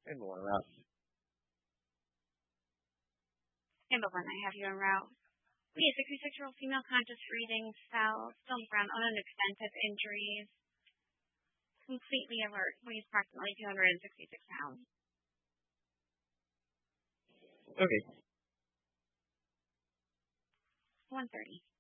And more route. And Bevan, I have you en route. The 66-year-old female conscious breathing fell to the ground unextensive injuries. Completely alert, weighs approximately 266 pounds. Okay. 130.